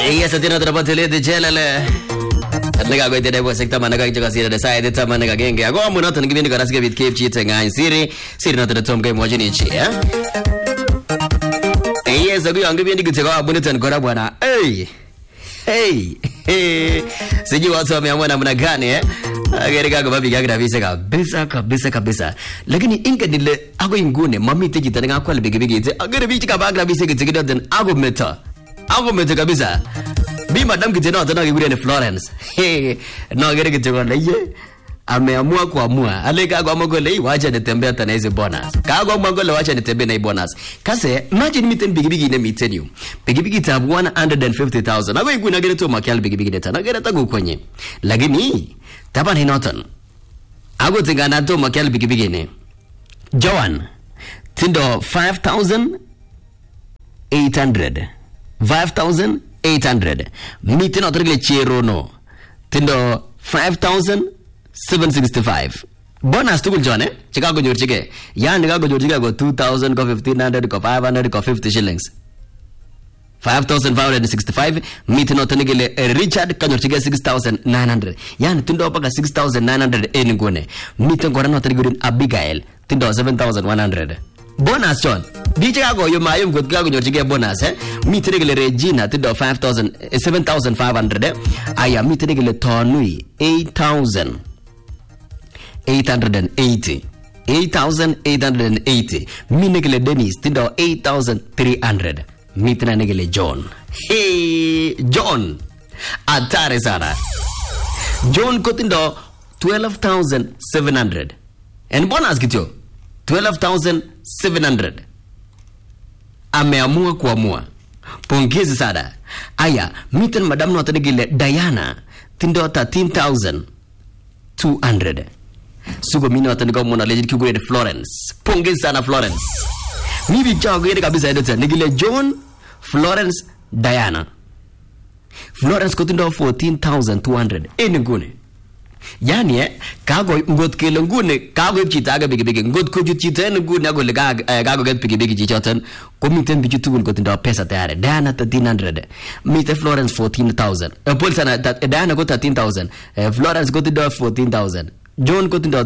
Iya satina terapatele de chelale. Naga go tede bo sekta managa jaga sira de sai de tama naga genge. Ago amuno tan gibini garas ge bit kep chi tenga siri na tan tom ge mojini chi ya. Iya sagu ange bini gitego abunu tan gora bwana. Hey. Siji watu wameamua namna gani Agere kago babi gagra vise kabisa. Lakini inga nile ago ingune mami teji tanenga kwa bigi te agere bichi ka bagra vise gitigido den ago meta kabisa. Bi madam kiteno tana gibure ne Florence. No agere kitego leye ameamua kuamua. Aleka kwa magole wacha nitembea tana hizo bonus. Kago magole wacha nitembea na bonus. Kase imagine miten bigi ne mitenu. Bigi tab 150,000. Ago ingune agere to makial bigi ne tana agere tagu kwenye. Lakini tapan hinoton. Ago tingana to makial bigi ne. Joan tindo 5,800. 5,800. Miten otorgle cherono. Tindo 5,765. Bonus tukul John Chicago njorchige. Yani kago njorchige go 2,000 go 1,500 go 500 go 50 shillings. 5,565. Miten otorgle Richard kanjorchige 6,900. Yani tindo paka 6,900 enigone. Miten koran otorgle Abigail tindo 7,100. Bonus John. DJ Ago yo mayum go gago njorchige bonus Miten Regina tindo 7,500. Aya miten Tonui 8,880. 8,880. Minegele Dennis tindo 8,300. Mitra negele John. Hey John. Atare sana. John kotindo 12,700. And bonus kityo 12,700. Ameamua kuamua. Pongezi sana. Aya, miten madam no tanegele Diana tindo 13,200. Sugo mino atanigo mona legit kugure Florence. Pongezi sana Florence. Mibi chago yede kabisa edota negele John, Florence, Diana. Florence kotindo 14,200. Ngune. Yani kago ngot kele ngune kago chita aga bigi ngot ko chita ngune ago le kago get bigi chichoten komiten bichu tugul kotindo pesa tayari. Diana 1,300. Mite Florence 14,000. Paul sana Diana go 13,000. Florence kotindo 14,000. John kotindo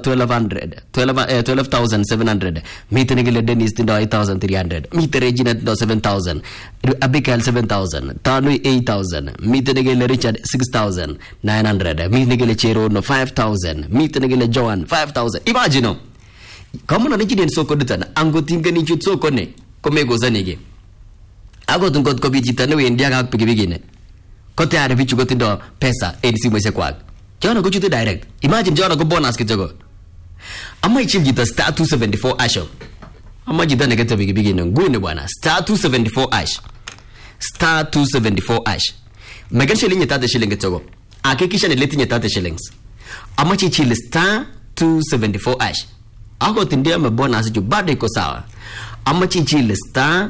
12,700. Mite negele Dennis tindo 8,300. Mite Regina tindo 7,000. Abigail 7,000. Tanu 8,000. Mite negele Richard 6,900. Mite negele Chero no 5,000. Mite negele Joan 5,000. Imagine kama na nchini soko ditana angotinga ni chut soko ne komego zanige ago tungot ko bijitane we ndia ga pigibigine kote are bichu gotindo pesa edisi mwese kwa jona go chute direct. Imagine jona go bonus kitego amma ichil jita star 274 asho amma jita ne gete bigibigine ngune bwana star 274 ash star 274 ash megan shilling yata shilling kitego akekisha ne leti yata shillings amma chichil star 274 ash Ako tindia bonus ju bado iko sawa. Ama chichile star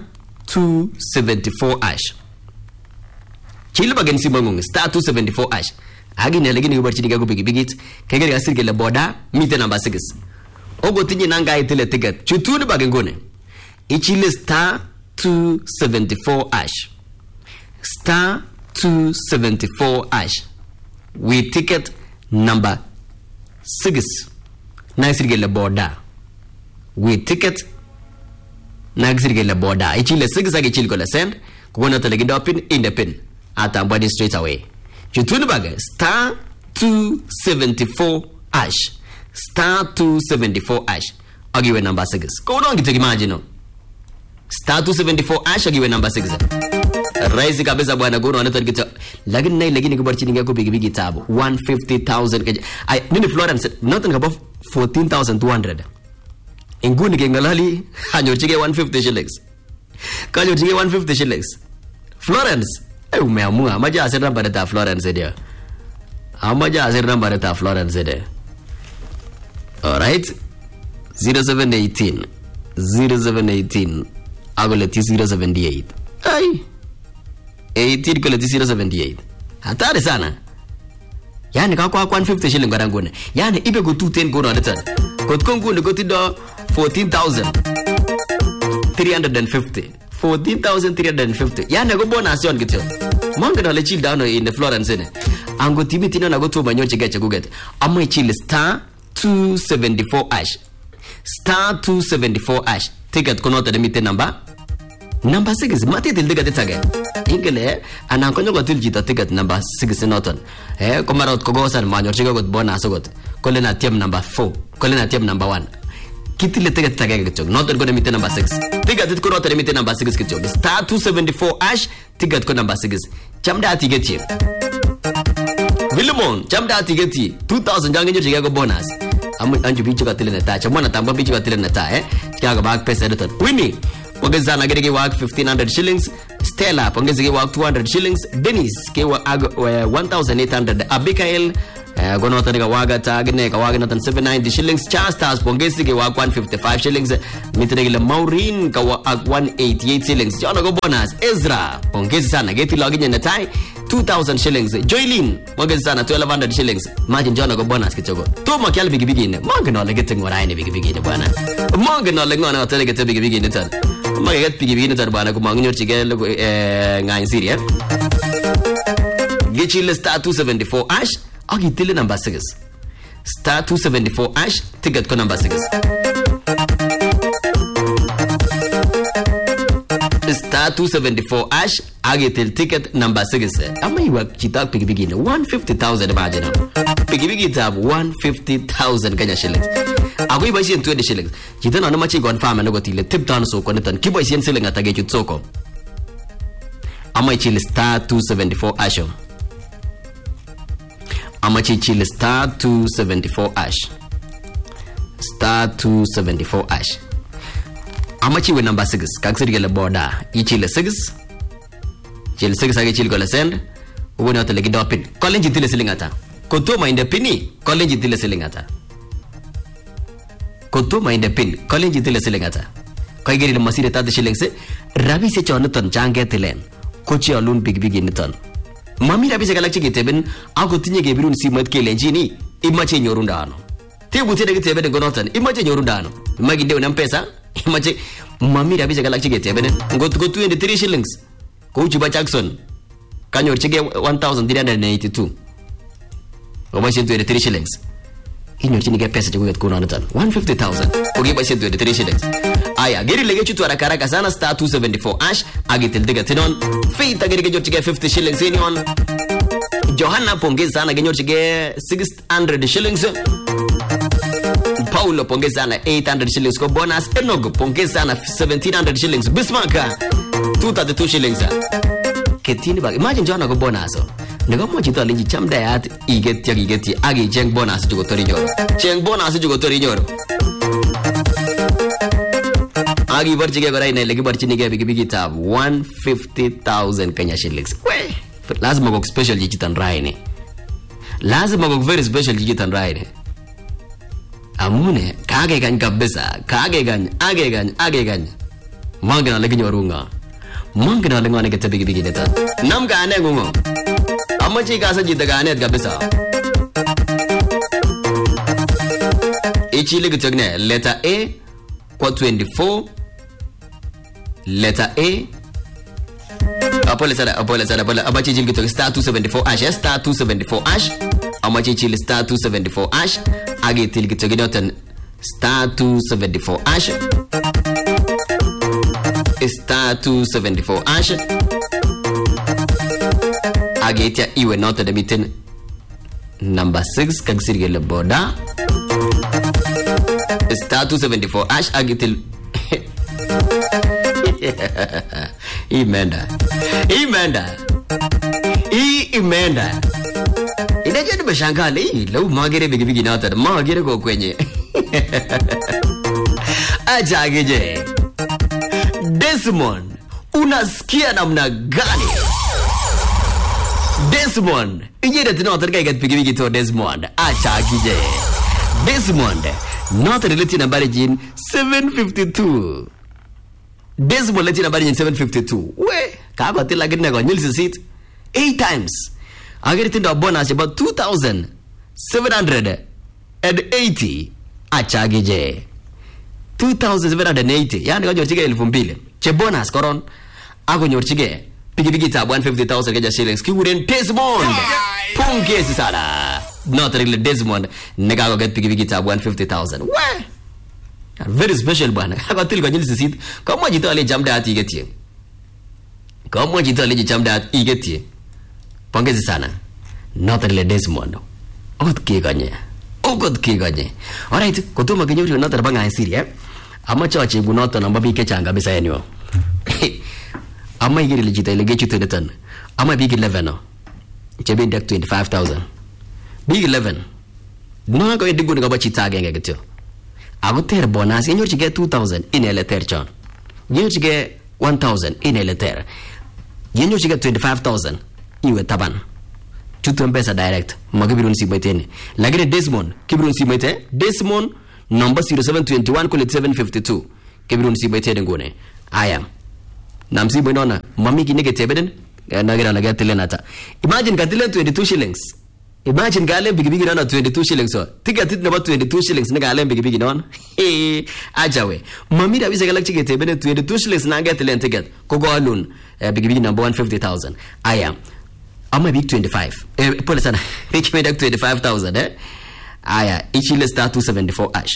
274 ash. Chile bagen simongung star 274 ash. Agi ne legini go barchini go bigit. Kegere asirge le boda mite number 6. Ogo tinyi nanga itile ticket. Chutuni bagen gone. Ichile star 274 ash. Star 274 ash. We ticket number 6. Naisirge le boda. We ticket nagsirge le boda. Ichile 6 agi chil ko le send. Kuona telegindo pin in the pin. Atambadi straight away. Chutuni baga star 274 ash. Star 274 ash. Agiwe number 6. Kuona ngiteki imagine. Star 274 ash agiwe number 6. Raisi kabisa bwana guru anatarikita. Lakini kubarchini ngako bigi tabu 150,000. Nini Florence nothing above 14,200. Inguni kengalali hanyorchige 150 shillings. Kanyorchige 150 shillings. Florence umeamua maja asira barata Florence dia. Amaja asira barata Florence dia. All right. 0718 agoleti 078. Ai 18 koleti 078. Hatari sana. Yani kwa 150 shilling garangone. Yani ibe go 210 go na return. Kotko ngune gotido 14,350. 14,350. Yani go bonus yon gityo. Mangen ale chill down in the Florence ne. Ango timiti na go to manyo chige cheguget. Amma chill star 274 ash. Star 274 ash. Ticket kono ta demite number 6 mati til ticket tage. Ingele anan konyo go til jita ticket number 6 noton. Komarot ko gosan manyo chige got bonus got. Kolena team number 4. Kolena team number 1. Kitile ticket tage kichog. Noton ko demite number 6. Ticket ko noton demite number 6 kichog. Star 274 ash ticket ko number 6. Chamda ticket here. Wilmon chamda ticket 2000 jange chige go bonus. Anju bicho ka tilene ta chamana tamba bicho ka tilene ta kya bag pesa editor Winnie pongezana gerege wag 1500 shillings Stella pongezege wag 200 shillings Dennis ke wa 1800 Abigail gonota ga waga tagne ka waga natan 790 shillings Chastas pongezege wag 155 shillings mitrege Maureen ka wag 188 shillings jona go bonus Ezra pongezana geti login na tai 2000 shillings Joylin pongezana 1200 shillings imagine jona go bonus kichogo to makyal bigi ne mangano le getting what I ne bigi ne bana mangano le ngona tele get bigi ne tan maget bigi ne tan bana ko mangnyo chigel ngain siria gichile star 274 ash agi tele number 6 star 274 ash ticket ko number 6 star 274 ash agetel ticket number 6 amai wak chita bigi ne 150,000 imagine bigi tab 150,000 Kenya shillings agoi baisien 20 shillings chita na machi gon farm na gotile tip down so ko netan ki baisien shilling atage chut soko amai chile star 274 ash amachi chile star 274 ash star 274 ash amachi we number 6 kaksiri gele border ichile 6 chile 6 age chile gola send ubone otele gidopin college tile silingata kotoma inde pini college tile silingata kotoma inde pin college tile silingata kaigeri masire ta shillings rabi se chonuton change tilen kochi alun big niton mami rabi se galakchi geteben agotinye gebirun simat kelenjini imache nyorundano tebu tede geteben gonotan imache nyorundano maginde una pesa imache mami rabi se galakchi geteben got 23 shillings ko Juba Jackson kanyor chige 1382 obashi 23 shillings inyor chini ge pesa chugo ko nonatan 150,000 ogi bashi 23 shillings aya geri lege chutu haraka sana star 274 ash agitel diga tinon feita geri ge chige 50 shillings inion Johanna pongezana ge chige 600 shillings Paulo pongezana 800 shillings ko bonus Enog pongezana 1700 shillings Bismarck 232 shillings ketini bag imagine Johanna ko bonus nego mo chito alinji chamda yat igeti agi cheng bonus jugo tori nyoro cheng bonus jugo tori nyoro agi barchige barai ne legi barchini ge bigi tab 150,000 Kenya shillings we lazima go special jitan raine lazima go very special jitan raine amune kage gan kabisa kage gan age gan mangana legi nyorunga mangana lengane ke bigi neta nam ga ane ngungo amachi ka sa jita ga ane kabisa ichile gitogne letter A kwa 24 letter A apole sada amachi jil gitogne star 274 ash star 274 ash amachi chile star 274 ash agi til gitogne notan star 274 ash star 274 ash agetia iwe nota de mitten number 6 kagsirge le boda star 274 ash agetil imenda inaje de bashangale lau magere bigi nota magere go kwenye ajageje Desmond unasikia namna gani Desmond ijere tino terga get bigi to Desmond acha akije Desmond not related number jin 752 Desmond leti number jin 752 we ka ba tila gine go nyilsi sit 8 times agere tindo bonus about 2780 acha akije 2780 yani kanyorchige 2000 che bonus koron akonyorchige pikipiki tab 150,000 Kenya shillings kiguren Desmond. Pongezi sana. Not really Desmond. Nikago get pikipiki tab 150,000. Wah. Very special bwana. Akatil kwa jili sisit. Kama jito ale jamdat igetie. Kama jito ale jamdat igetie. Pongezi sana. Not really Desmond. Okot kiganye. Alright, kutuma kinyoru not banga siri Ama chache bunoto namba bike changa bisa enyo. Ama igiri legita ilegechu 20 Ama big 11 Chebe ndek 25,000 Big 11 No ko edigu nga bachi tage ngetyo Ako ter bonus yenyor chige 2,000 inele ter chan Yenyor chige 1,000 inele ter Yenyor chige 25,000 iwe taban Chutu mpesa direct Magibirun si maitene Lagine Desmond Kibirun si maite Desmond Number 0721 kulit 752 Kibirun si maitene ngone Aya Namsi boinona mami kinege tebeden nagira laga telenata imagine katile 22 shillings imagine gale bigi nana 22 shillings so ticket number 22 shillings naga ale bigi non ajawe mami da bisa galak chike tebeden 22 shillings na get telen ticket ko go alone bigi number 150,000 aya ama big 25 pole sana big made 25,000 aya ichile star 274 ash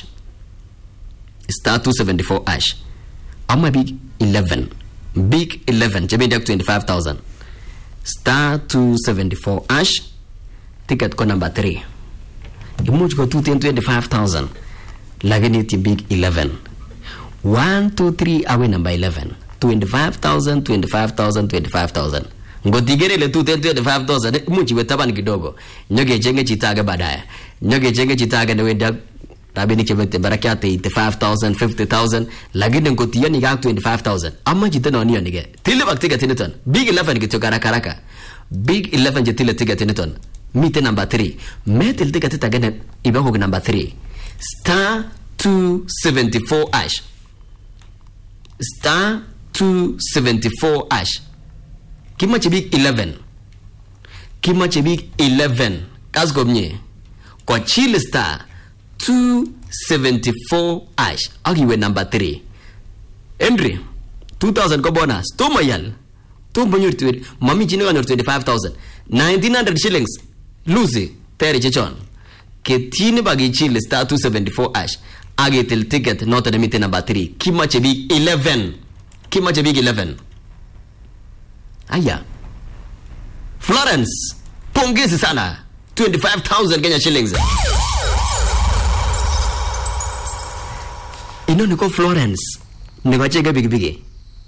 star 274 ash ama big 11 Big 11, Jabindak 25,000. Star 274 ash. Ticket ko number 3. Imuch ko 225,000. Lagani ti big 11. 1, 2, 3 awe number 11. 25,000, 25,000, 25,000. Ngotigere le 225,000. Imuch wetaban kidogo. Nyoge jenge chitaga badaya. Nyoge jenge chitaga na wenda Rabini chebete barakiate 85,000 50,000 lagine ngotiya ni gak 25,000 amma jita no niyo nige tile baktiga tineton big 11 gitu karaka big 11 jetile tiga tineton mite number 3 metel tiga titagane ibaho number 3 star 274 ash star 274 ash kima big 11 kasgomnye kwa chile star 274 ash agiwe number 3 Henry 2,000 ko bonus to mayal to bonyor tweet mami jini ganyor 25,000 1,900 shillings lose tere chechon ke tini bagi chile star 274 ash agitil ticket not the meeting number 3 kimache big 11 aya Florence pongezi sana 25,000 Kenya shillings Ino niko Florence Niko chega bigi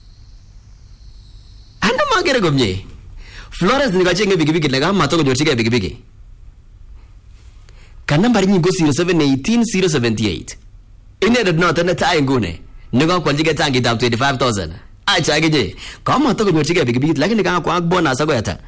Anda magere gomye Florence niko chega bigi Lega matoko nyo chega bigi Kanambari nyingo 0718-078 Ine na tanda tayo ngune Niko kwa jiga tangi tab 25,000 Acha ageje Kwa matoko nyo chega bigi Lakini nika kwa bonus ako yata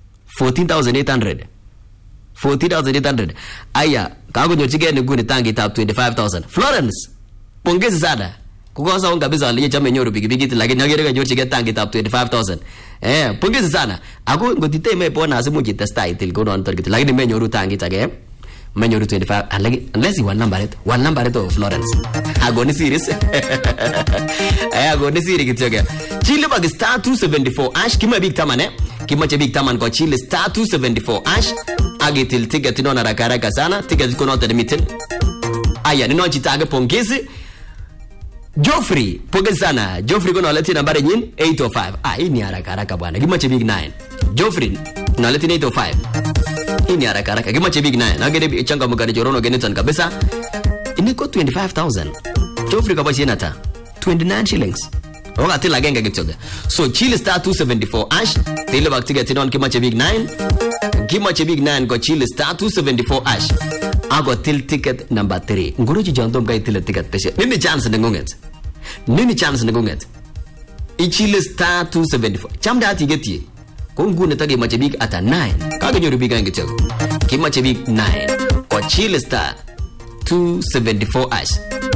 14,800 Aya Kwa nyo chega ngune tangi tab 25,000 Florence Pongezi sana. Kukosa unga bisa aliye chama nyoro bigi lakini nyagere nyoro chige tangi tab 25,000. Pongezi sana. Ako ngotite me pona asimu jita style til go on target lakini me nyoro tangi tage. Me nyoro 25 unless you one number it of Florence. Agoni serious. Agoni serious kitoga. Chile bag star 274 ash kima big tamane. Kima che big taman ko Chile star 274 ash. Agitil ticket no na rakaraka sana. Ticket ko not admitted. Aya nino chitaga pongezi. Joffrey, pogezana. Joffrey kono leti nambari nyin 805. Hii ni haraka bwana. Gimache big 9. Joffrey na leti 805. Hii ni haraka. Gimache big 9. Nagere changa mugani jorono geneton kabisa. Iniko 25,000. Joffrey kabashi nata 29 shillings. Oga tila genga gitoga. So Chile star 274 ash. Tile baktiga tinon gimache big 9. Gimache big 9 go Chile star 274 ash. Ago til ticket number 3. Nguruji jandom kai til ticket peshe. Nini chance ngunget. Ichile star 274. Chamda ati geti. Kongu netagi machebik ata 9. Kaga nyori biga ngete. Kimachebik 9. Ko Chile star 274 ash.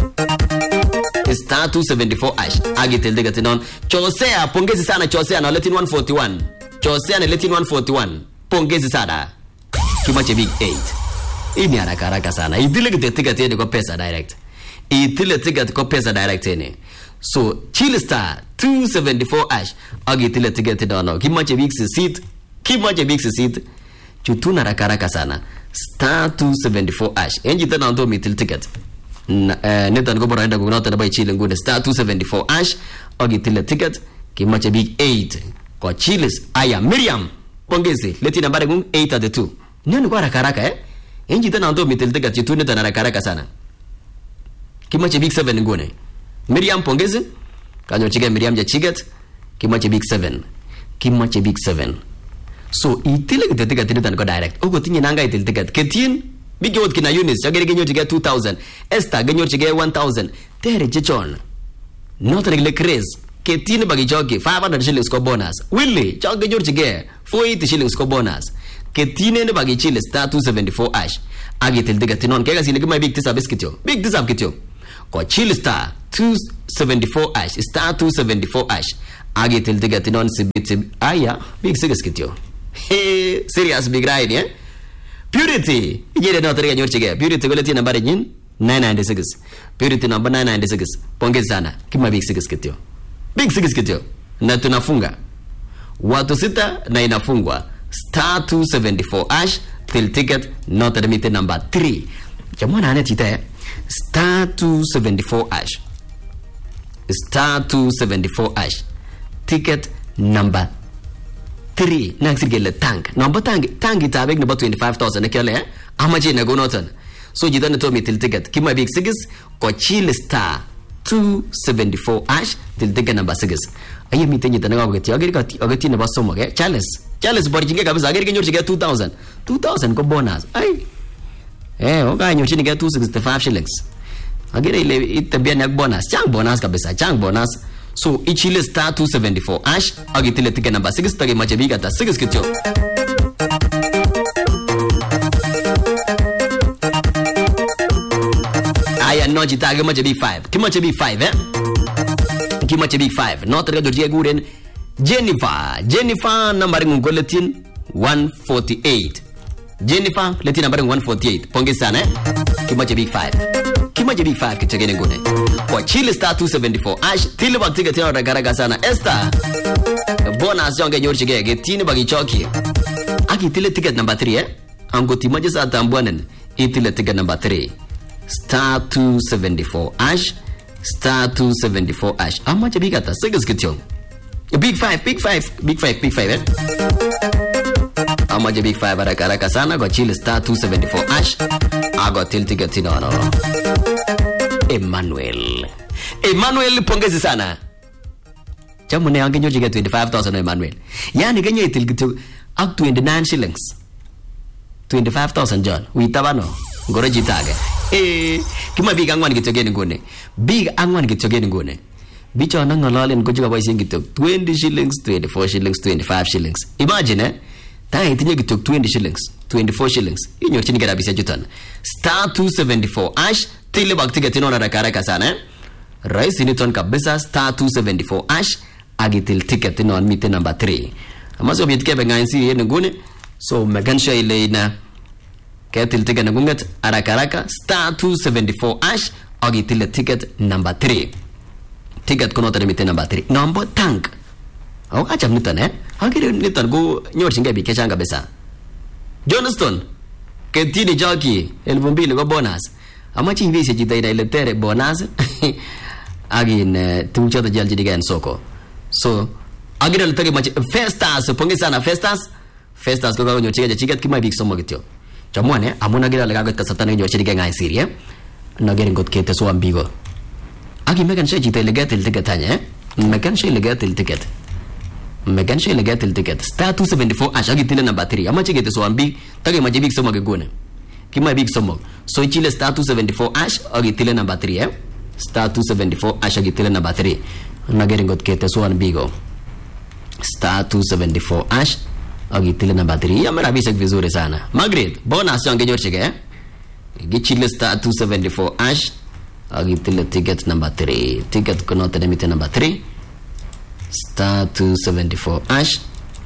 Star 274 ash. Agi til ticket non. Chosea pongezi sana Chosea na letin 141. Chosea na letin 141. Pongezi sana. Kimachebik 8. Ini haraka sana. Idile ticket yene kwa pesa direct. Itile ticket kwa pesa direct yene. So Chile star 274 hash agitile ticket dono. Kimache big seat. Chutuna haraka sana. Star 274 hash. Enji tena ndo mitil ticket. Neta ngo bora enda kunota na bai chile ngune star 274 hash agitile ticket. Kimache big 8 kwa chiles. Aya Miriam pongezi leti nambari ngung 8 at the 2. Nani kwa haraka Enji tena ndo mitil ticket chutuna tena haraka sana. Kimache big 7 ngune. Miriam pongezi. Kanyo chige Miriam ja chiget. Kimache big 7. So itile ke ticket tinetan ko direct. Ogo tinye nanga itil ticket. Ketin big yot kina units. Agere genyo chige 2000. Esta genyo chige 1000. Tere chichon. Not regular craze. Ketin bagi choki 500 shillings ko bonus. Willy chok genyo chige 480 shillings ko bonus. Ketine ne bagi chile star 274 hash. Agi til ticket tinon kega sile kema big tisab kityo. Big tisab kityo. Ko chile star 274 hash. Star 274 hash. Agi til ticket tinon sibit aya big sigas kityo. Hey, serious big ride, Purity. Yere no tere ganyor chige. Purity goleti number nyin 996. Purity number 996. Pongezi sana. Kima big 6 kityo. Big 6 kityo. Na tunafunga. Watu 6 na inafungwa. Star 274 hash till ticket not admitted number 3. Jamwana anachita Star 274 hash. Star 274 hash. Ticket number 3 next get the tank number tank itabek number 25,000 kele amaje na gonotan so jidane to mitil ticket kima big 6 ko chill star 274 hash til ticket number 6 ayi mitenye tanaga ko tiya agati na basomo ke Charles borjinge kabisa ageri kenyor chige 2000 ko bonus ai oga nyor chini ke 265 shillings ageri ile itabia na bonus chang bonus so ichile star 274 hash agitile ticket number 6 tage mache biga ta 6 kityo aya no jitage mache big 5 kimache big 5 kimache big 5 not redo je guren Jennifer number ngoletin 148 Jennifer letin number 148 ponge sana kimache big 5 kichagene ngone kwa chile star 274 hash tile bag ticket yana ragaraga sana Esther bonus jonge nyorchige getini bagi choki aki tile ticket number 3 angoti maje sa tambwanen itile ticket number 3 star 274 hash amaje bigata segas kityo big 5 amaje big 5 ragaraga sana kwa chile star 274 hash ago til ticket no Emmanuel pongezi sana. Chamu ne angenyo jiga 25,000 Emmanuel. Yani genyo itil gitu up 29 shillings. 25,000 John. Uitabano. Ngoro jitaga. Kima big angwan gitu gene ngone. Big angwan gitu gene ngone. Bicho na ngolalen ko jiga boysin gitu 20 shillings, 24 shillings, 25 shillings. Imagine ta itinye gitu 20 shillings, 24 shillings. Inyo chini gara bisa jutan. Star 274 hash tile bag ticket ino na haraka sana Raisi ni ton kabisa star 274 hash agitil ticket ino mite number 3 amaso bitike bengansi yene ngune so megansha ile ina ketil ticket ngunget haraka star 274 hash agitil ticket number 3 ticket kono tare mite number 3 number tank au acha nitan agire nitan go nyorchinga bike changa besa Johnston ketini joki 2000 go bonus amachi invisi jita ina ile tere bonus agin tumucho da jalji diga en soko so agira le tere machi festas pongi sana festas ko ga nyo chiga chiga kima big somo gityo chamwane amuna gira le ga gat satana nyo chiga ngai sirie na gere ngot kete so ambigo agi megan she jita le gatel ticket tanya megan she le gatel ticket star 274 ashagi tile number 3 amachi gete so ambi tage maji big somo gone kima big somo so chile star 274 hash agitile number 3 star 274 hash agitile number 3 nagere ngot kete so an bigo star 274 hash agitile number 3 amara bisek vizuri sana Margaret bonus yange nyorchige gichile star 274 hash agitile ticket number 3 ticket kono tedemite number 3 star 274 hash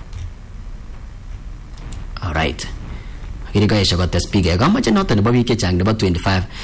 all right Kiri kaya siya kotes pige. Kama siya notan ba bike chang ba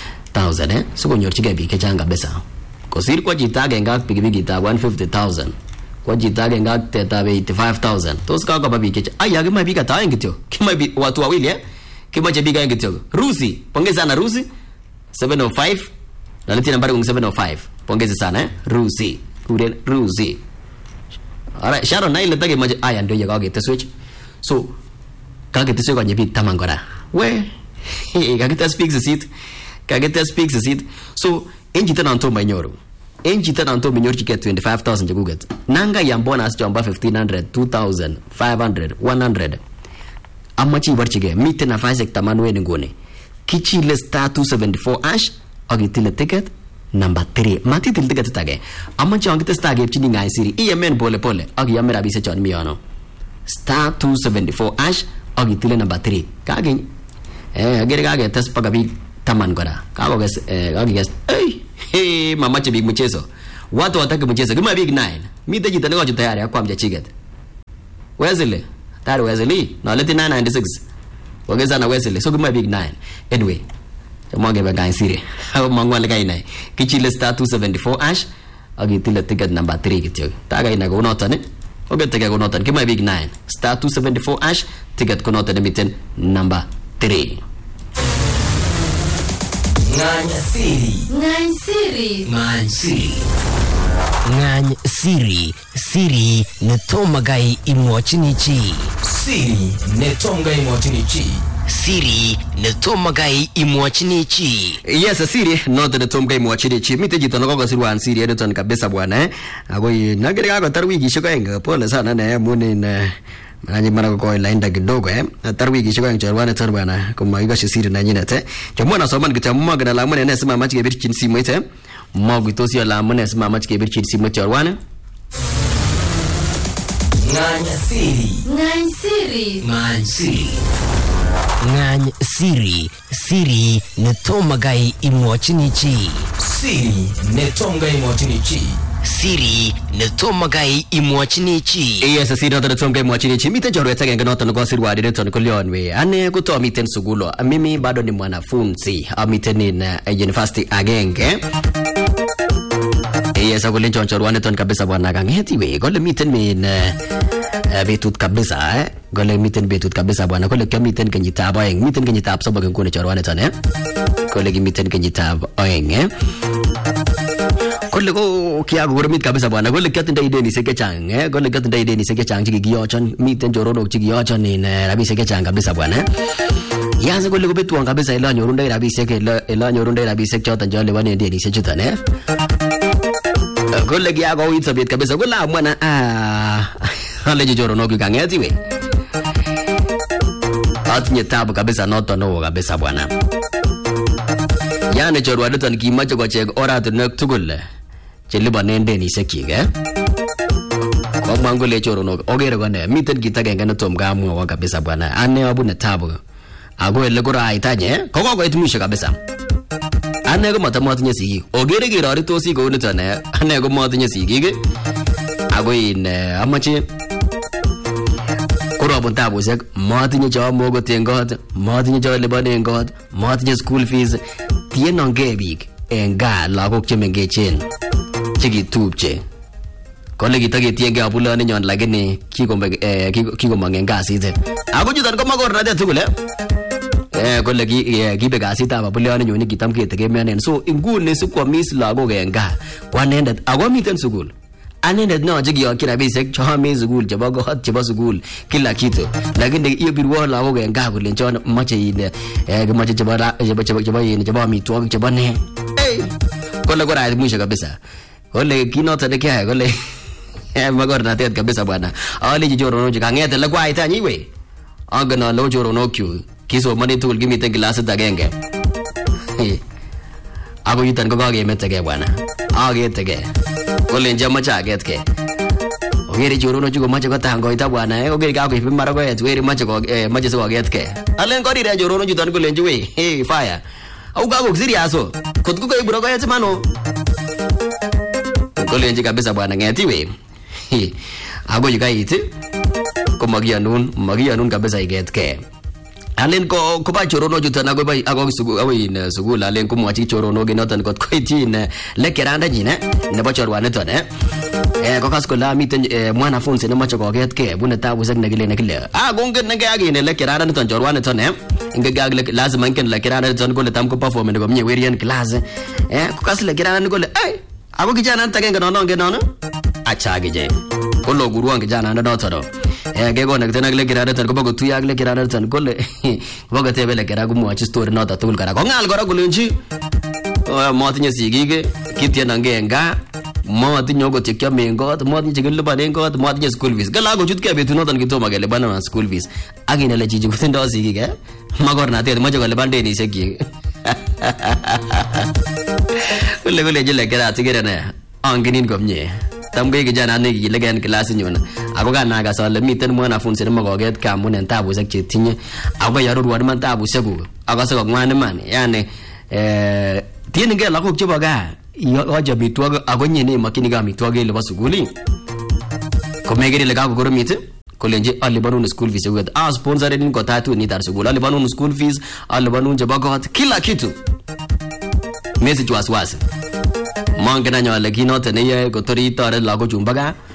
25,000 so ko nyorchi ga bike chang kabisa. Ko sir ko jita ga ngak pige bige ta 150,000. kwa jita age ngak teta be 85,000 tos ka ba bike ay age mai bika taen kityo kima watu wawili kima je bika kityo Rusi pongeza sana Rusi 705 na leti nambari 705 pongeza sana Rusi kule Rusi. Alright, Sharon na ile tage maji aya ndio yaka gete switch. So kage tese kwa nyebi tamangora. We kage ta speaks it. Kage ta speaks it. So enji tana nto manyoro. Enji tana nto manyoro chike 25,000 je guget. Nanga ya mbona as jamba 1,500, 2,000, 500, 100. Amachi barchige mite na faisek tamanu ene ngone. Kichi le star 274 ash agitile ticket number 3 mati til ticket tage amma chong te stage chini ngai siri yemen pole pole agi yamera bi se chon mi ono star 274 ash agi tile number 3 kage agere kage tes pagabi taman gora kago ges agi ges hey mama che big mchezo watu wataka mchezo kama big 9 mi teji tano cho tayari akwa mja chiget Wesley tayari Wesley no leti 996 wageza na Wesley so kama big 9 anyway Mwange ba gain siri. Mangwa le gain nai. Kichile star 274 ash agitile ticket number 3 kityo. Ta gain na go notan. Oge ticket go notan. Kima big 9. Star 274 ash ticket ko notan miten number 3. Nganya siri. Ngany siri. Ngany siri. Ngany siri. Siri netomagai imwachinichi. Siri netomagai imwachinichi. Siri netomagai imwachinichi. Yes, siri not netomagai imwachinichi. Mite jito nako sirwan siri edeton kabisa bwana Agoi nagere kako tarwiki shoka pole sana na muni na Manani mana ko lainda kidogo tarwiki shoka chorwana bwana kuma igashi siri na nyine te. Jamona soman kitamma gana la mune nesema machi ke birchin si moite. Mogu tosio la mune nesema machi ke birchin si moite chorwana. Nganya siri. Ngany siri. Ngany siri. Ngany siri. Siri netomagai imwachinichi. Siri netomagai imwachinichi. Siri netomagai imwachinichi. Yes, siri netomagai imwachinichi. Mite jorwe tage nganoto ngo sirwadi neton kulionwe. Ane kutoa miten sugulo. Mimi bado ni mwanafunzi. Miten in university agenge. Yes, ako linchon chorwane ton kabisa bwana kangeti we. Gole miten min betut kabisa Gole miten betut kabisa bwana. Gole kya miten kenyitab oeng. Miten kenyitab sobag ngune chorwane ton Gole ki miten kenyitab oeng Gole ko kya gurmit kabisa bwana. Gole kya tinda ideni seke chang Gole kya tinda ideni seke chang chiki giyochon. Miten jorono chiki giyochon in rabi seke chang kabisa bwana Yaza gole ko betuan kabisa ila nyorunda rabi seke ila nyorunda rabi seke chotan jole wane ideni seke chutan Gole kia go itabit kabisa gola mwana ale joro no kangeti we atinye tabu kabisa noto no kabisa bwana yani jorwa dutan kimache ko chek oratunwek tugul chelibanen denisiek chik kwa mangole joro no ogere gone miten kitagenge netom kamwa kabisa bwana ane abune tabu ago ele gora itanye ko itumisha kabisa ane ko matamatinye sigik ogere kiroritosi ko niton ane ko matinye sigik ago in amache korobun tabusiek matinye chomo ko tengot matinye cho libanen got matinye school fees tienonge biik en gaa lagok chemengechen chekitupche kole kitaketienge abulani nyon lakini kikomang en kasit ago chuton ko makornatet tugul kole kibe kasitab abulani nyoni kitam ketegemeanen so inguni sikwamis lagok en gaa kwanendet ago miten sukul anendet no chekiyokyi rabisiek chomi sukul chebo got chebo sukul kila kitu lakini ibirwo lagok en gaa kole chon mache ine kimache chebo amitwogik chebo ne kole korait mwisho kabisa kole kinoto nekiae kole makornatet kabisa bwana aliji choronok kang'et ele kwaitanyi we angen ale choronokchu kisomani tugul kimiten kilasit agenge ako yuton ko kakemetegei bwana aketegei kolenji amache aketkei ogere choronok chu komache kotangoita bwana ogere kakoib marakoet weri mache sikoketkei alen korire choronok chuton kolenji we fire au kako seriaso kotko koib rokoet mano kolenji kabisa bwana ngeti we ako yukait ko magianun kabisa iketkei alen ko ba chorono jutan ago bai ago sugul alen ko mwachi chorono ge noton kot koitin lekeranda jine nebo chorwane ton ko kas ko la miten mwanafunzi ne macho koget ke bune tabu sak negile negile gongen nege agine lekeranda ton chorwane ton inge gag lazima inken lekeranda ton ko letam ko perform ne komye werian class ko kas lekeranda ko le ago kijana ntagenga nono nge nono acha geje ko lo guru ang kijana ndo toro ge go nagtena gle kirare tan ko bago tu yagle kirare tan ko le bago tebe le kira gumo achi story nota tul kara ko ngal gora gulenji mo tinye sigige kitya nangenga mo tinyo go tikya mengo mo tinye gele banengo mo tinye school fees gala go jutke betu notan kito magale bana school fees agine le jiji gutindo sigige magor na te mo jogale bande ni segi le jile kira tigere ne anginin komye tambe kijana ne gilegen class nyona ako kana ga sole miten mwanafunzi ne magoget kamun en tabu sak chetinye ako yarurwa man tabu segu ako sego ngwane man yani tiene ge lakok chebo ga yoja bitwago ako nyine makini ga mitwage le basuguli ko megeri le ga ko goromite ko lenje alibanu school fees uget sponsor din ko tatu ni tar sugul alibanu school fees alibanu jabagot kila kitu message waswas mangena nyale kinote ne ye ko tori tore lago chumbaga